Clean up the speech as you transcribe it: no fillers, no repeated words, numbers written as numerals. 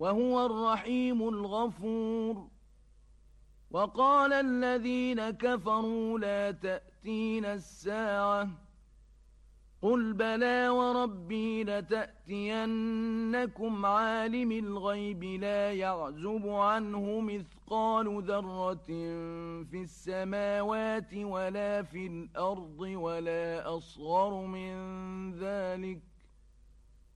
وهو الرحيم الغفور. وقال الذين كفروا لا تأتينا الساعة قل بلى وربي لتأتينكم عالم الغيب لا يعزب عنه مثقال ذرة في السماوات ولا في الأرض ولا أصغر من ذلك